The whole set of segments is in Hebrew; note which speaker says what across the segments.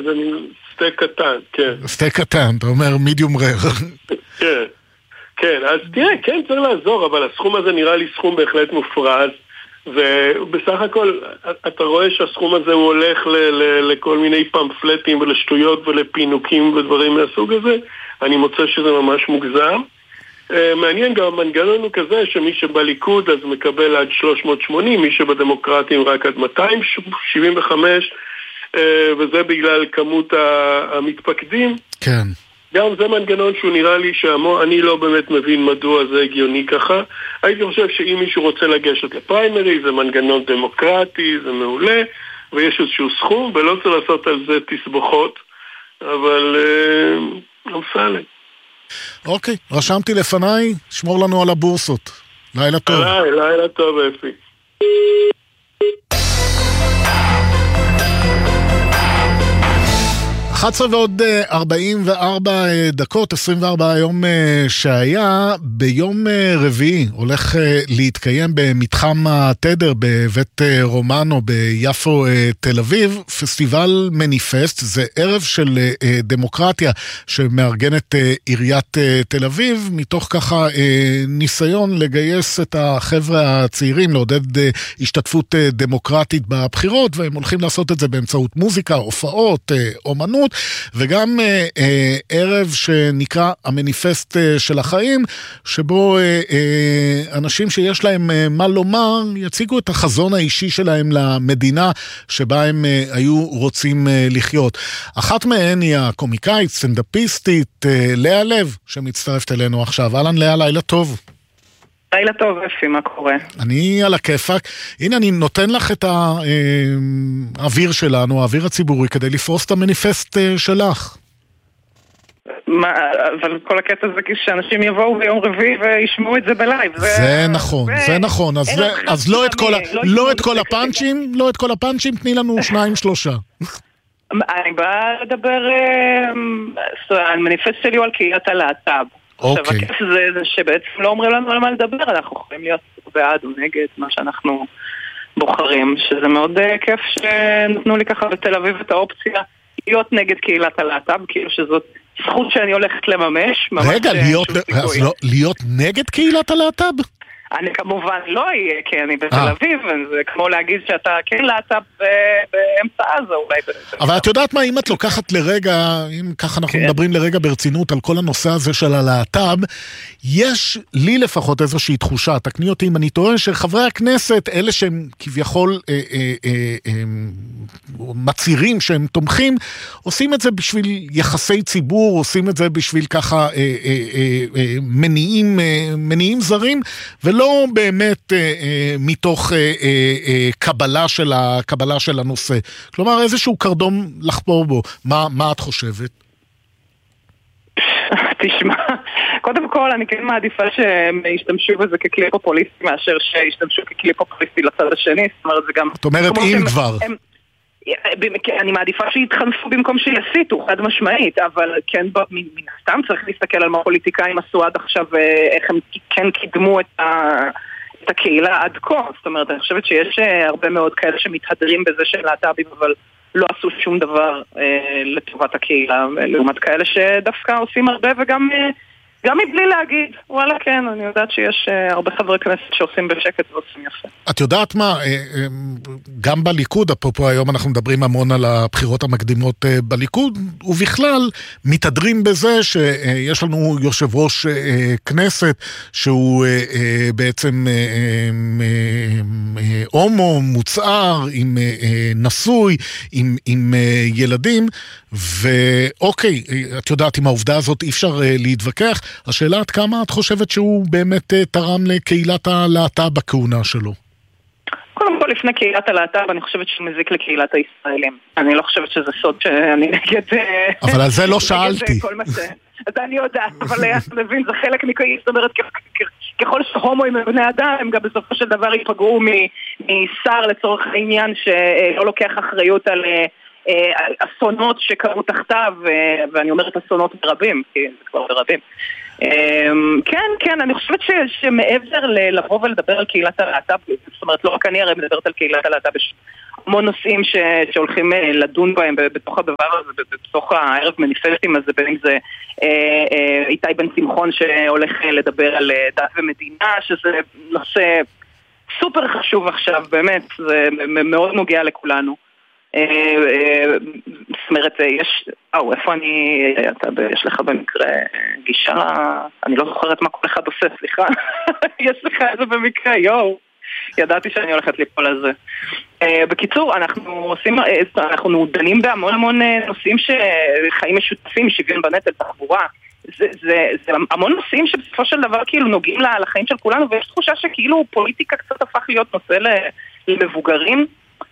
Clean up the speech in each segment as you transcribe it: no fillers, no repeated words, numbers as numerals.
Speaker 1: אני סטייק קטן, כן.
Speaker 2: סטייק קטן, אתה אומר מידיום רר.
Speaker 1: כן, כן, אז תראה, כן צריך לעזור, אבל הסכום הזה נראה לי סכום בהחלט מופרז, ובסך הכל אתה רואה שהסכום הזה הוא הולך לכל מיני פמפלטים ולשטויות ולפינוקים ודברים מהסוג הזה. אני מוצא שזה ממש מוגזם. מעניין גם המנגנון הוא כזה שמי שבליכוד אז מקבל עד 380, מי שבדמוקרטים רק עד 275, וזה בגלל כמות המתפקדים.
Speaker 2: כן.
Speaker 1: גם זה מנגנון שהוא נראה לי שאני לא באמת מבין מדוע זה הגיוני ככה. הייתי חושב שאם מישהו רוצה לגשת לפריימרי, זה מנגנון דמוקרטי, זה מעולה, ויש איזשהו סכום, ולא צריך לעשות על זה תסבוכות, אבל אמסלם.
Speaker 2: אוקיי, רשמתי לפניי, שמור לנו על הבורסות. לילה טוב.
Speaker 1: לילה טוב, אפי.
Speaker 2: 11 ועוד 44 דקות, 24 היום שהיה. ביום רביעי הולך להתקיים במתחם התדר בבית רומנו ביפו תל אביב, פסטיבל מניפסט. זה ערב של דמוקרטיה שמארגנת עיריית תל אביב, מתוך ככה ניסיון לגייס את החבר'ה הצעירים, לעודד השתתפות דמוקרטית בבחירות, והם הולכים לעשות את זה באמצעות מוזיקה, הופעות, אומנות, וגם ערב שנקרא המניפסט של החיים, שבו אנשים שיש להם מה לומר יציגו את החזון האישי שלהם למדינה שבה הם היו רוצים לחיות. אחת מהן היא הקומיקאית, סטנדאפיסטית, לאה לב, שמצטרפת אלינו עכשיו. אהלן לאה, לילה טוב.
Speaker 3: לילה טוב, אפי, מה קורה?
Speaker 2: אני על הכיפק. הנה, אני נותן לך את האוויר שלנו, האוויר הציבורי, כדי לפרוס את המניפסט שלך.
Speaker 3: אבל כל הקטע זה שאנשים יבואו ביום רביעי וישמעו את זה בלייב.
Speaker 2: זה נכון, זה נכון. אז לא את כל הפאנצ'ים, לא את כל הפאנצ'ים, תני לנו 2-3.
Speaker 3: אני באה לדבר על מניפסט שלי או על קהילת הלהט"ב. עכשיו, הכיף זה שבעצם לא אומרים לנו על מה לדבר, אנחנו יכולים להיות בעד או נגד מה שאנחנו בוחרים, שזה מאוד כיף שנתנו לי ככה בתל אביב את האופציה להיות נגד קהילת הלהט"ב, כאילו שזאת זכות שאני הולכת לממש.
Speaker 2: רגע, להיות נגד קהילת הלהט"ב?
Speaker 3: אני כמובן לא אהיה, כי אני בתל אביב, זה כמו להגיד שאתה כן להט"ב באמצע עזה אולי.
Speaker 2: אבל את יודעת מה, אם את לוקחת לרגע, אם ככה אנחנו מדברים לרגע ברצינות על כל הנושא הזה של הלהט"ב, יש לי לפחות איזושהי תחושה, תקני אותי אם אני טועה, שחברי הכנסת, אלה שהם כביכול מצהירים שהם תומכים, עושים את זה בשביל יחסי ציבור, עושים את זה בשביל ככה מניעים זרים, ולא באמת מתוך קבלה של הנושא. כלומר, איזשהו קרדום לחפור בו. מה את חושבת?
Speaker 3: תשמע, קודם כל אני כן מעדיפה שהם ישתמשו בזה ככלי פופוליסטי מאשר שישתמשו ככלי פופוליסטי לצד השני. זאת אומרת, זה גם...
Speaker 2: זאת אומרת, אם כבר...
Speaker 3: אני מעדיפה שיתחנפו במקום שיסיתו, חד משמעית, אבל כן, מן הסתם צריך להסתכל על מה פוליטיקאים עשו עד עכשיו, איך הם כן קידמו את הקהילה עד כה. זאת אומרת, אני חושבת שיש הרבה מאוד כאלה שמתהדרים בזה של להט"בים, אבל לא עשו שום דבר לטובת הקהילה, לעומת כאלה שדווקא עושים הרבה וגם מבלי להגיד, וואלה כן, אני יודעת שיש הרבה חברי כנסת שעושים בשקט ועושים יפה.
Speaker 2: את יודעת מה, גם בליכוד, אפרופו היום אנחנו מדברים המון על הבחירות המקדימות בליכוד, ובכלל מתהדרים בזה שיש לנו יושב ראש כנסת שהוא בעצם הומו, מוצער, עם נשוי, עם ילדים, ואוקיי, את יודעת, עם העובדה הזאת אי אפשר להתווכח. השאלה עד כמה את חושבת שהוא באמת תרם לקהילת הלהט"ב בכהונה שלו?
Speaker 3: קודם כל, לפני קהילת הלהט"ב, אני חושבת שהוא מזיק לקהילת הישראלים. אני לא חושבת שזה סוד שאני נגד...
Speaker 2: אבל על זה לא שאלתי.
Speaker 3: אז אני יודעת, אבל אתה מבין, זה חלק מקהילת, זאת אומרת, ככל שהומואים הם בני אדם, הם גם בסופו של דבר ייפגעו משר לצורך העניין שלא לוקח אחריות על אסונות שקרו תחתיו, ואני אומרת אסונות ברבים, כי זה כבר ברבים. כן, אני חושבת שמעבר לבוא ולדבר על קהילת הלהט"ב, זאת אומרת, לא רק אני הרי מדברת על קהילת הלהט"ב, יש המון נושאים שהולכים לדון בהם בתוך הדבר הזה, בתוך הערב מניפסטים הזה, בין אם זה איתי בן שמחון שהולך לדבר על דת ומדינה, שזה נושא סופר חשוב עכשיו, באמת, זה מאוד נוגע לכולנו. זאת אומרת, איפה יש לך במקרה גישה, אני לא זוכרת מה כל אחד עושה, סליחה, יש לך איזה במקרה, ידעתי שאני הולכת ליפול על זה. בקיצור, אנחנו דנים בהמון המון נושאים שחיים משותפים, שוויון בנטל, תחבורה, זה המון נושאים שבסופו של דבר כאילו נוגעים לחיים של כולנו, ויש תחושה שכאילו פוליטיקה קצת הפך להיות נושא למבוגרים,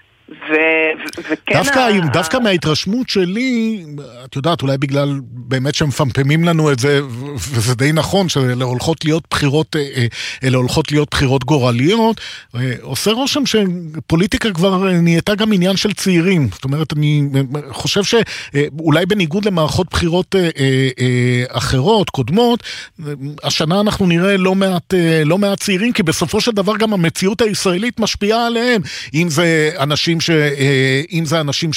Speaker 2: דווקא מההתרשמות שלי, את יודעת, אולי בגלל באמת שמפמפמים לנו את זה, וזה די נכון, שאלה הולכות להיות בחירות גורליות, עושה רושם שפוליטיקה כבר נהייתה גם עניין של צעירים. זאת אומרת, אני חושב שאולי בניגוד למערכות בחירות אחרות, קודמות, השנה אנחנו נראה לא מעט צעירים, כי בסופו של דבר גם המציאות הישראלית משפיעה עליהם, אם זה אנשים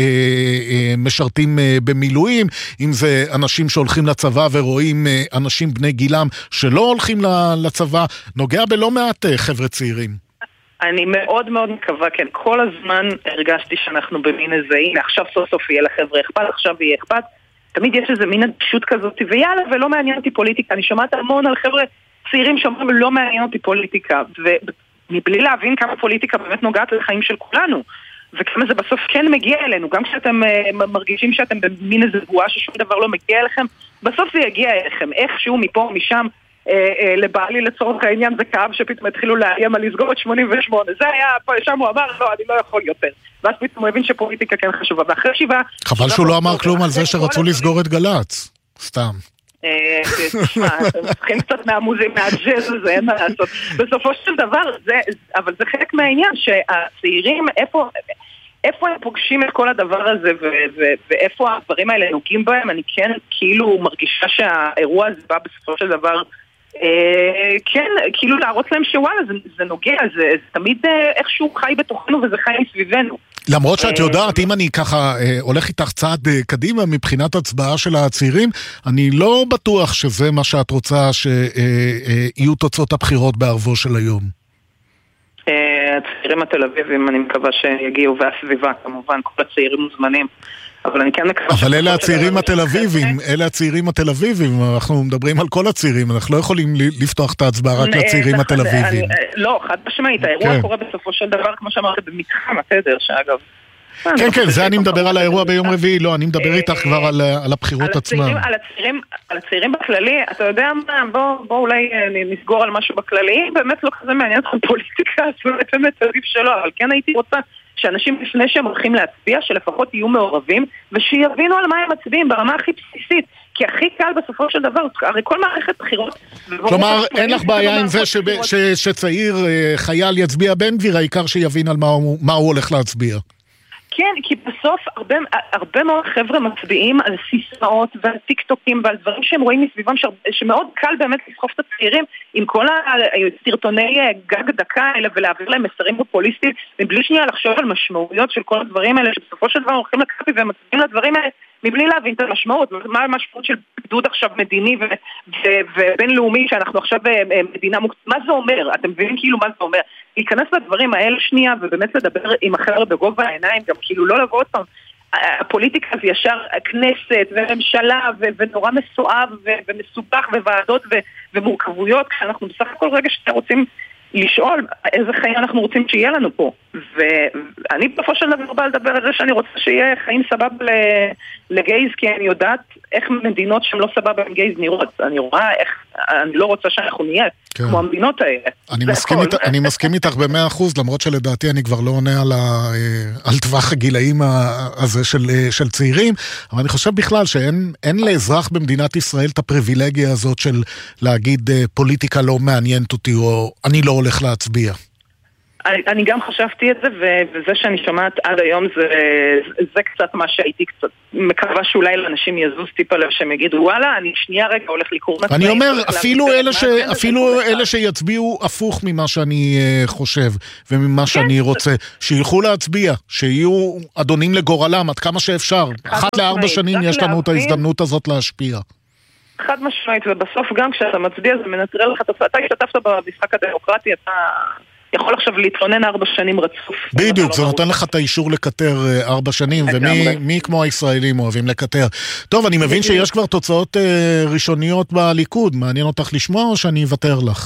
Speaker 2: שמשרתים במילואים, אם זה אנשים שהולכים לצבא ורואים אנשים בני גילם שלא הולכים לצבא, נוגע בלא מעט חבר'ה צעירים.
Speaker 3: אני מאוד מאוד מקווה, כן, כל הזמן הרגשתי שאנחנו במין איזה, הנה, עכשיו סוף סוף יהיה לחבר'ה אכפת, עכשיו יהיה אכפת, תמיד יש איזה מין פשוט כזאת, ויאללה, ולא מעניין אותי פוליטיקה, אני שומעת המון על חבר'ה צעירים שאומרים, לא מעניין אותי פוליטיקה, מבלי להבין כמה פוליטיקה באמת נוגעת לחיים של כולנו, וכמה זה בסוף כן מגיע אלינו, גם כשאתם מרגישים שאתם במין איזה בועה ששום דבר לא מגיע אליכם, בסוף זה יגיע אליכם, איכשהו מפה או משם, לבעלי לצורך העניין זה כאב שפתאום התחילו לאיים על לסגור את 88, זה היה, שם הוא אמר, לא, אני לא יכול יותר, ואז פתאום הוא הבין שפוליטיקה כן חשובה, ואחרי
Speaker 2: חבל שהוא לא אמר כלום על זה שרצו לסגור את גל"צ, סתם.
Speaker 3: תשמע, אתם צריכים קצת מהג'אז הזה, אין מה לעשות. בסופו של דבר, אבל זה חלק מהעניין, שהצעירים, איפה הם פוגשים את כל הדבר הזה, ואיפה הדברים האלה נוגעים בהם, אני כן כאילו מרגישה שהאירוע הזה בא בסופו של דבר, כן, כאילו להראות להם שוואלה, זה נוגע, זה תמיד איכשהו חי בתוכנו, וזה חי מסביבנו.
Speaker 2: למרות שאת יודעת, אם אני ככה הולך איתך צעד קדימה מבחינת הצבעה של הצעירים, אני לא בטוח שזה מה שאת רוצה שיהיו תוצאות הבחירות בערבו של היום.
Speaker 3: הצעירים התל אביבים, אני מקווה שיגיעו, והסביבה, כמובן, כל הצעירים מוזמנים. אבל אני כן מקווה...
Speaker 2: אבל אלה הצעירים התל אביבים, אנחנו מדברים על כל הצעירים, אנחנו לא יכולים לפתוח את ההצבעה רק לצעירים התל אביבים.
Speaker 3: לא, חד משמעית, האירוע קורה בסופו של דבר, כמו שאמרת, במתחם התדר, שאגב...
Speaker 2: כן, זה אני מדבר על האירוע ביום רביעי, לא, אני מדבר איתך כבר על הבחירות עצמם.
Speaker 3: על הצעירים בכללי, אתה יודע מה, בוא אולי נסגור על משהו בכללי, באמת לא כזה מעניין אותם פוליטיקה, אז באמת עדיף שלא, אבל כן הייתי רוצה שאנשים לפני שהם הולכים להצביע, שלפחות יהיו מעורבים, ושיבינו על מה הם מצביעים ברמה הכי בסיסית, כי הכי קל בסופו של דבר, הרי כל מערכת בחירות...
Speaker 2: כלומר, אין לך בעיה עם זה שצעיר חייל יצביע בן גביר, העיקר שיבין על מה הוא הולך להצביע.
Speaker 3: כן, כי בסוף הרבה מאוד חבר'ה מצביעים על סיסמאות ועל טיקטוקים ועל דברים שהם רואים מסביבם שמאוד קל באמת לסחוף את הצעירים עם כל הסרטוני גג דקה האלה ולהעביר להם מסרים פופוליסטיים מבלי שנייה לחשוב על משמעויות של כל הדברים האלה שבסופו של דבר הולכים לקפי והם מצביעים לדברים האלה מבלי להבין את המשמעות, מה המשמעות של בידוד עכשיו מדיני ובינלאומי שאנחנו עכשיו מדינה מה זה אומר? אתם מבינים כאילו מה זה אומר? להיכנס לדברים האלה שנייה ובאמת לדבר עם אחר בגובה העיניים, גם כאילו לא לבוא אותם. הפוליטיקה זה ישר הכנסת וממשלה ונורא מסואב ומסובך וועדות ומורכבויות, כשאנחנו בסך הכל רגע שאתם רוצים לשאול איזה חיים אנחנו רוצים שיהיה לנו פה. ואני בסופו של דבר בא לדבר על זה שאני רוצה שיהיה חיים סבבה לגייז, כי אני יודעת איך מדינות שהן לא סבבה עם גייז נראות. אני רואה איך, אני לא רוצה שאנחנו נהיה כמו המדינות האלה.
Speaker 2: אני מסכים איתך ב100%, למרות שלדעתי אני כבר לא עונה על טווח הגילאים הזה של צעירים, אבל אני חושב בכלל שאין לאזרח במדינת ישראל את הפריבילגיה הזאת של להגיד פוליטיקה לא מעניינת אותי, או אני לא הולך להצביע.
Speaker 3: אני גם חשבתי את זה, וזה שאני שומעת עד היום זה קצת מה שהייתי קצת מקווה שאולי לאנשים יזוז טיפה לב שהם יגידו וואלה, אני שנייה רגע הולך לקרוא מצבעים.
Speaker 2: אני אומר, אפילו אלה שיצביעו הפוך ממה שאני חושב וממה שאני רוצה, שילכו להצביע, שיהיו אדונים לגורלם עד כמה שאפשר. 1-4 שנים יש לנו את ההזדמנות הזאת להשפיע.
Speaker 3: חד משמעית, ובסוף גם כשאתה מצביע זה מנטרל לך, אתה השתתפת במשחק הדמוקרטי, אתה יכול עכשיו להתלונן 4 שנים רצוף.
Speaker 2: בדיוק, זה נותן לך את האישור לקטר 4 שנים, ומי כמו הישראלים אוהבים לקטר. טוב, אני מבין שיש כבר תוצאות ראשוניות בליכוד, מעניין אותך לשמוע או שאני אוותר לך?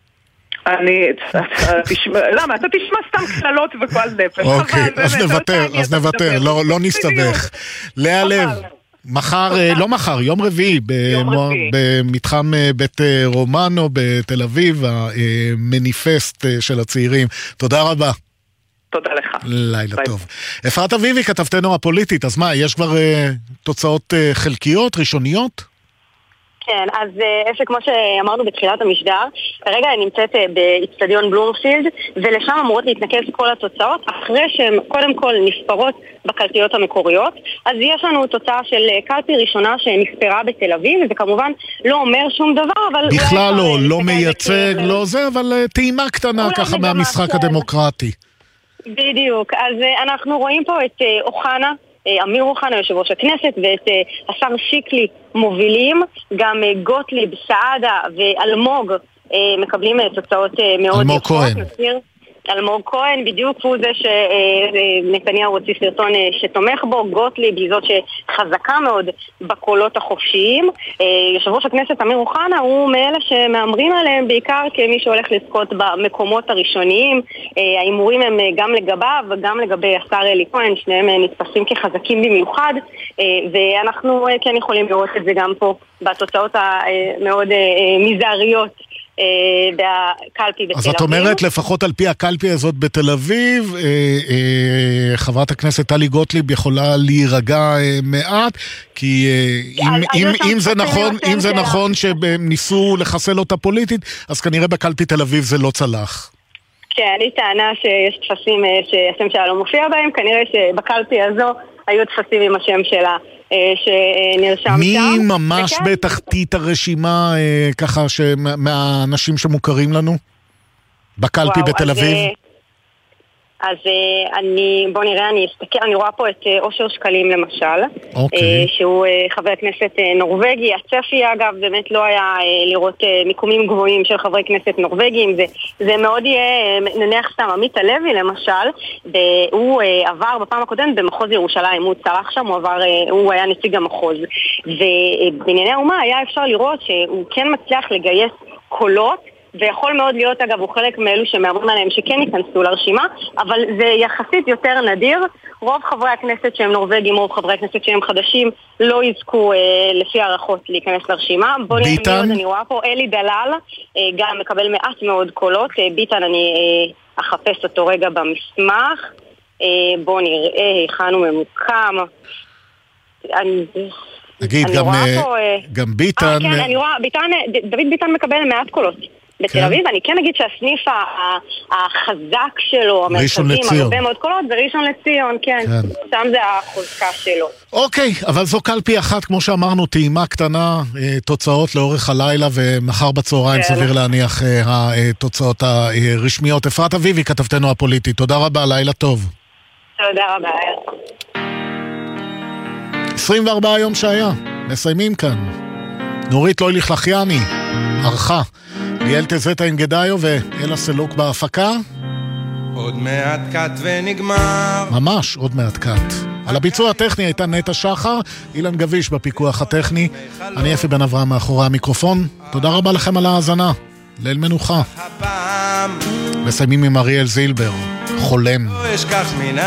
Speaker 3: למה? אתה תשמע סתם כללות וכל נפש.
Speaker 2: אוקיי, אז נוותר, לא נסתבך. לאה לב. יום רביעי, במתחם בית רומנו בתל אביב, המניפסט של הצעירים. תודה רבה.
Speaker 3: תודה לך.
Speaker 2: לילה טוב. אפרת אביבי, כתבתנו הפוליטית, אז מה, יש כבר תוצאות חלקיות, ראשוניות?
Speaker 4: כן, אז שכמו שאמרנו בתחילת המשדר, כרגע אני נמצאת באצטדיון בלומפילד, ולשם אמורות להתנקז כל התוצאות, אחרי שהן קודם כל נספרות בקלפיות המקוריות. אז יש לנו תוצאה של קלפי ראשונה שנספרה בתל אביב, וזה כמובן לא אומר שום דבר, אבל
Speaker 2: בכלל לא מייצג, לא זה, אבל טעימה קטנה ככה מהמשחק הדמוקרטי.
Speaker 4: בדיוק, אז אנחנו רואים פה את אוחנה, אמיר אוחנה, יושב ראש הכנסת, ואת השר שיקלי מובילים, גם גוטליב, סעדה ואלמוג מקבלים תוצאות מאוד
Speaker 2: אלמוג כהן.
Speaker 4: אלמוג כהן, בדיוק הוא זה שנתניהו הוציא סרטון שתומך בו, גוטליב היא זאת שחזקה מאוד בקולות החופשיים. יושב ראש הכנסת אמיר אוחנה הוא מאלה שמאמרים עליהם בעיקר כמי שהולך לזכות במקומות הראשוניים. האימורים הם גם לגביו וגם לגבי השר אלי כהן, שניהם נתפסים כחזקים במיוחד, ואנחנו כן יכולים לראות את זה גם פה בתוצאות המאוד מזעריות בקלפי בתל אביב.
Speaker 2: אז את אומרת, לפחות על פי הקלפי הזאת בתל אביב, חברת הכנסת טלי גוטליב יכולה להירגע מעט, כי אם זה נכון שהם ניסו לחסל אותה פוליטית, אז כנראה בקלפי תל אביב זה לא צלח.
Speaker 4: כן, היא טענה שיש תפסים שהשם שלה לא מופיע בהם, כנראה שבקלפי הזו היו תפסים עם השם שלה שנרשם שם.
Speaker 2: מי ממש בתחתית הרשימה ככה מהאנשים שמוכרים לנו? בקלפי בתל אביב?
Speaker 4: אז בוא נראה, אני רואה פה את אושר שקלים למשל, שהוא חבר כנסת נורווגי. הצפי אגב באמת לא היה לראות מיקומים גבוהים של חברי כנסת נורווגיים, זה מאוד יהיה, נניח סתם עמית הלוי למשל, הוא עבר בפעם הקודמת במחוז ירושלים, הוא צלח שם, הוא היה נציג המחוז, ובענייני האומה היה אפשר לראות שהוא כן מצליח לגייס קולות, ויכול מאוד להיות, אגב, הוא חלק מאלו שמאמרים עליהם שכן ייכנסו לרשימה, אבל זה יחסית יותר נדיר. רוב חברי הכנסת שהם נורווגים, רוב חברי הכנסת שהם חדשים, לא יזכו לפי הערכות להיכנס לרשימה. ביטן? אני רואה פה אלי דלל, גם מקבל מעט מאוד קולות. ביטן, אני אחפש אותו רגע במסמך. בואו נראה, הכנו ממוקם.
Speaker 2: נגיד, גם ביטן...
Speaker 4: כן, אני רואה, דוד ביטן מקבל מעט קולות בתל אביב. אני כן אגיד שהסניף החזק שלו, המרכזים, הרבה מאוד קולות, בראשון לציון, כן. שם זה החוזקה שלו.
Speaker 2: אוקיי, אבל זו קלפי אחת, כמו שאמרנו, טעימה קטנה, תוצאות לאורך הלילה, ומחר בצהריים סביר להניח התוצאות הרשמיות. אפרת אביבי, כתבתנו הפוליטית. תודה רבה, לילה טוב.
Speaker 4: תודה רבה.
Speaker 2: 24 יום שהיה, מסיימים כאן. נורית לויליך לחייני, ערכה. ליאל תזטה עם גדאיו ואלה סלוק בהפקה.
Speaker 5: עוד מעט קט ונגמר.
Speaker 2: ממש עוד מעט קט. על הביצוע הטכני הייתה נטע שחר, אילן גביש בפיקוח הטכני. אני אפי בן אברהם מאחורי המיקרופון. תודה רבה לכם על ההאזנה. ליל מנוחה. מסיימים עם אריאל זילבר, חולם.